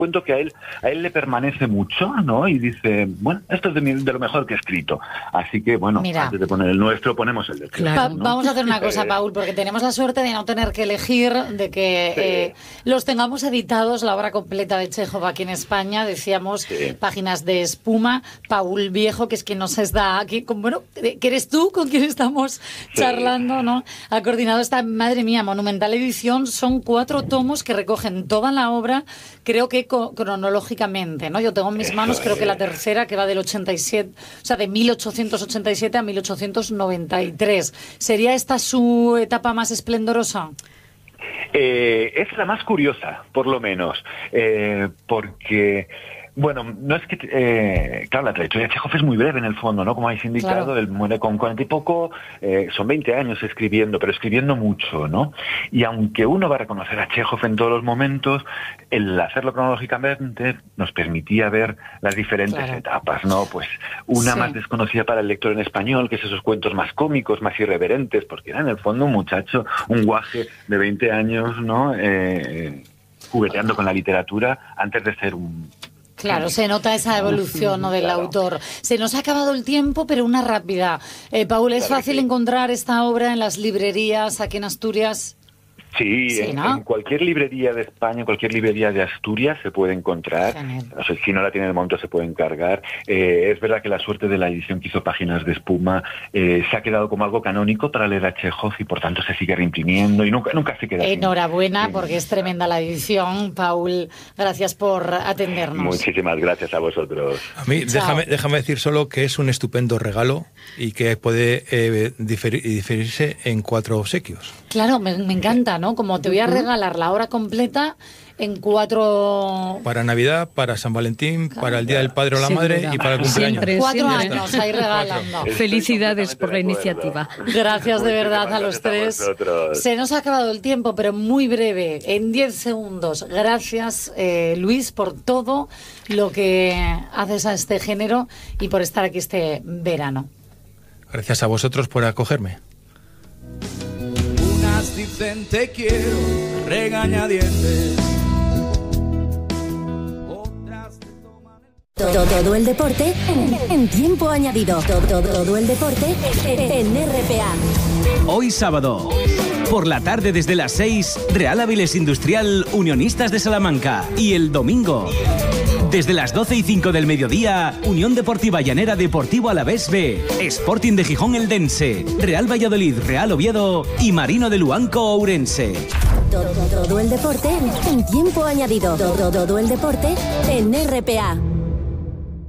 cuento que a él le permanece mucho, ¿no? Y dice, bueno, esto es de lo mejor que he escrito. Así que, bueno, Mira, antes de poner el nuestro, ponemos el de claro, ¿no? Vamos a hacer una cosa, Paul, porque tenemos la suerte de no tener que elegir, de que los tengamos editados, la obra completa de Chéjov aquí en España. Decíamos, páginas de espuma. Paul Viejo, que es quien nos da aquí, bueno, que eres tú con quien estamos charlando, ¿no? Ha coordinado esta, madre mía, monumental edición. Son 4 tomos que recogen toda la obra, creo que cronológicamente, ¿no? Yo tengo en mis manos, creo que la tercera, que va del 87, o sea, de 1887 a 1893. ¿Sería esta su etapa más esplendorosa? Es la más curiosa, por lo menos, porque... Bueno, no es que... claro, la trayectoria de Chéjov es muy breve en el fondo, ¿no? Como habéis indicado, claro. Él muere con 40 y poco, son 20 años escribiendo, pero escribiendo mucho, ¿no? Y aunque uno va a reconocer a Chéjov en todos los momentos, el hacerlo cronológicamente nos permitía ver las diferentes etapas, ¿no? Pues una más desconocida para el lector en español, que es esos cuentos más cómicos, más irreverentes, porque era en el fondo un muchacho, un guaje de 20 años, ¿no? Jugueteando con la literatura antes de ser un... Claro, se nota esa evolución, ¿no?, del autor. Se nos ha acabado el tiempo, pero una rápida. Paul, ¿es fácil encontrar esta obra en las librerías aquí en Asturias? Sí, ¿no? En cualquier librería de España, en cualquier librería de Asturias se puede encontrar. No sé, si no la tiene de momento se puede encargar. Es verdad que la suerte de la edición que hizo Páginas de Espuma se ha quedado como algo canónico para leer a Chéjov y por tanto se sigue reimprimiendo y nunca se queda. Enhorabuena, porque es tremenda la edición. Paul, gracias por atendernos. Muchísimas gracias a vosotros. A mí, déjame decir solo que es un estupendo regalo y que puede diferirse en 4 obsequios. Claro, me encanta, ¿no? Como te voy a regalar la obra completa en 4... Para Navidad, para San Valentín, para el Día del Padre o la Madre y para el cumpleaños. 4 años ahí regalando. Felicidades por la iniciativa. Gracias de verdad a los 3. Se nos ha acabado el tiempo, pero muy breve, en 10 segundos. Gracias, Luis, por todo lo que haces a este género y por estar aquí este verano. Gracias a vosotros por acogerme. Unas dicen te quiero, regañadientes. Otras te toman Todo el deporte en tiempo añadido. Todo el deporte en RPA. Hoy sábado, por la tarde desde las 6, Real Avilés Industrial Unionistas de Salamanca. Y el domingo, desde las 12:05 del mediodía, Unión Deportiva Llanera Deportivo Alavés B, Sporting de Gijón Eldense, Real Valladolid Real Oviedo y Marino de Luanco Ourense. Todo el deporte en tiempo añadido. Todo el deporte en RPA.